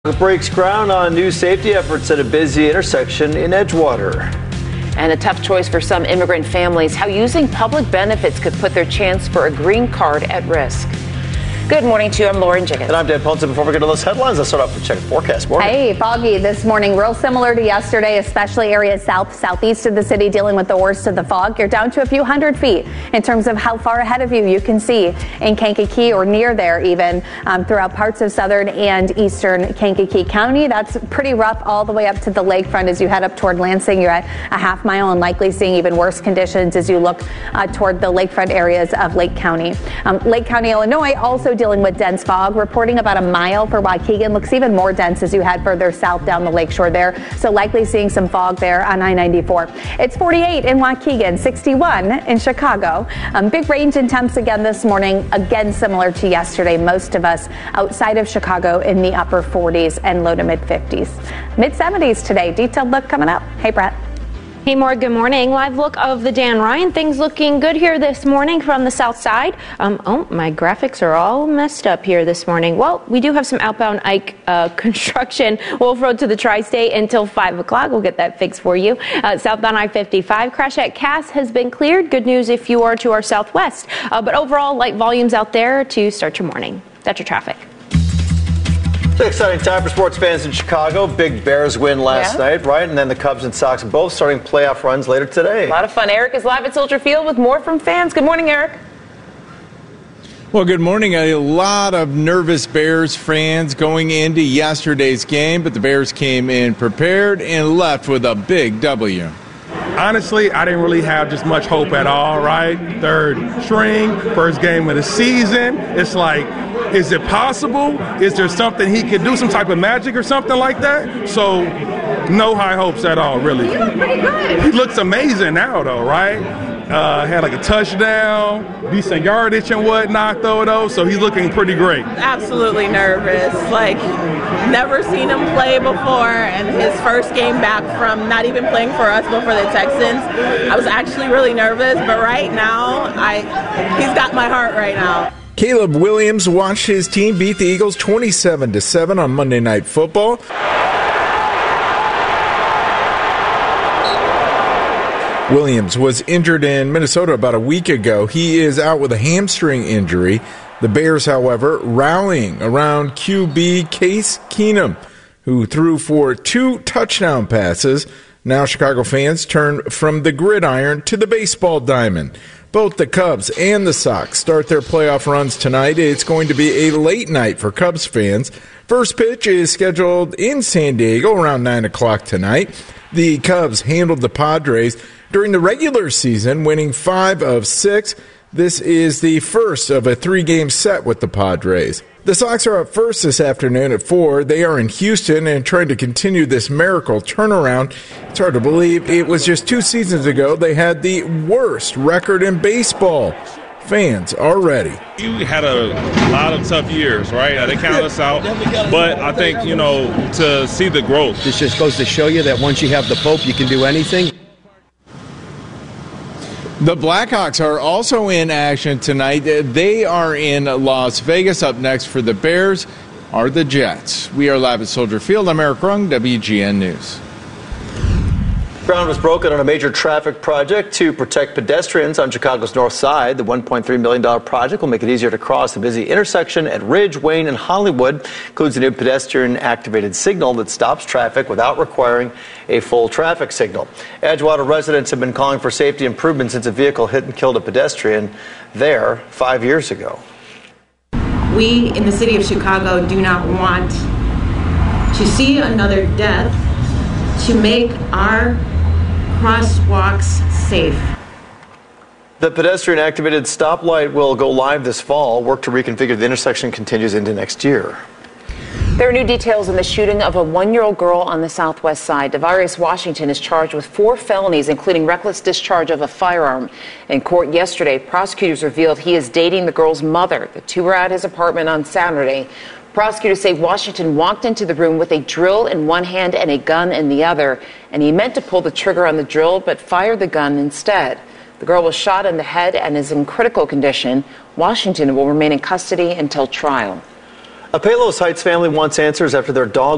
Breaks ground on new safety efforts at a busy intersection in Edgewater. And a tough choice for some immigrant families, how using public benefits could put their chance for a green card at risk. Good morning to you. I'm Lauren Jiggins. And I'm Dan Ponce. Before we get to those headlines, let's start off with check forecast. Morning. Hey, foggy this morning, real similar to yesterday, especially areas southeast of the city dealing with the worst of the fog. You're down to a few hundred feet in terms of how far ahead of you can see in Kankakee or near there even throughout parts of southern and eastern Kankakee County. That's pretty rough all the way up to the lakefront as you head up toward Lansing. You're at a half mile and likely seeing even worse conditions as you look toward the lakefront areas of Lake County. Lake County, Illinois, also dealing with dense fog, reporting about a mile for Waukegan. Looks even more dense as you head further south down the lakeshore there. So likely seeing some fog there on I-94. It's 48 in Waukegan, 61 in Chicago. Big range in temps again this morning, again similar to yesterday. Most of us outside of Chicago in the upper 40s and low to mid 50s. Mid 70s today. Detailed look coming up. Hey, Brett. Hey, Maura, good morning. Live look of the Dan Ryan. Things looking good here this morning from the south side. Oh, my graphics are all messed up here this morning. Well, we do have some outbound Ike construction. Wolf Road to the Tri-State until 5 o'clock. We'll get that fixed for you. Southbound I-55 crash at Cass has been cleared. Good news if you are to our southwest. But overall, light volumes out there to start your morning. That's your traffic. It's an exciting time for sports fans in Chicago. Big Bears win last night, right? And then the Cubs and Sox both starting playoff runs later today. A lot of fun. Eric is live at Soldier Field with more from fans. Good morning, Eric. Well, good morning. A lot of nervous Bears fans going into yesterday's game, but the Bears came in prepared and left with a big W. Honestly, I didn't really have just much hope at all, right? Third string, first game of the season. It's like, is it possible? Is there something he could do, some type of magic or something like that? So, no high hopes at all, really. You look pretty good. He looks amazing now, though, right? Had like a touchdown, decent yardage and whatnot, though, so he's looking pretty great. Absolutely nervous. Like, never seen him play before, and his first game back from not even playing for us, but for the Texans. I was actually really nervous, but right now, he's got my heart right now. Caleb Williams watched his team beat the Eagles 27-7 on Monday Night Football. Williams was injured in Minnesota about a week ago. He is out with a hamstring injury. The Bears, however, rallying around QB Case Keenum, who threw for 2 touchdown passes. Now Chicago fans turn from the gridiron to the baseball diamond. Both the Cubs and the Sox start their playoff runs tonight. It's going to be a late night for Cubs fans. First pitch is scheduled in San Diego around 9 o'clock tonight. The Cubs handled the Padres during the regular season, winning 5 of 6. This is the first of a 3-game set with the Padres. The Sox are up first this afternoon at 4. They are in Houston and trying to continue this miracle turnaround. It's hard to believe it was just 2 seasons ago they had the worst record in baseball. Fans are ready. You had a lot of tough years, right? They counted us out. But I think, to see the growth. This just goes to show you that once you have the Pope, you can do anything. The Blackhawks are also in action tonight. They are in Las Vegas. Up next for the Bears are the Jets. We are live at Soldier Field. I'm Eric Rung, WGN News. Ground was broken on a major traffic project to protect pedestrians on Chicago's north side. The $1.3 million project will make it easier to cross the busy intersection at Ridge, Wayne, and Hollywood. Includes a new pedestrian-activated signal that stops traffic without requiring a full traffic signal. Edgewater residents have been calling for safety improvements since a vehicle hit and killed a pedestrian there 5 years ago. We in the city of Chicago do not want to see another death, to make our crosswalks safe. The pedestrian-activated stoplight will go live this fall. Work to reconfigure the intersection continues into next year. There are new details in the shooting of a 1-year-old girl on the southwest side. Devarius Washington is charged with 4 felonies, including reckless discharge of a firearm. In court yesterday, prosecutors revealed he is dating the girl's mother. The two were at his apartment on Saturday. Prosecutors say Washington walked into the room with a drill in one hand and a gun in the other, and he meant to pull the trigger on the drill but fired the gun instead. The girl was shot in the head and is in critical condition. Washington will remain in custody until trial. A Palos Heights family wants answers after their dog